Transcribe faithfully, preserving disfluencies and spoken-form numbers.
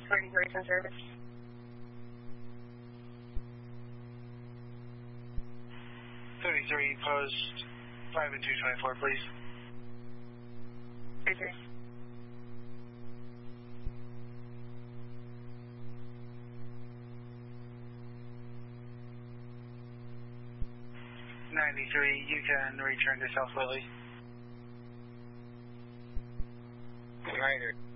thirty-three in service. thirty-three, post five and two twenty-four, please. thirty-three. ninety-three, you can return to South Whitley. Ryder.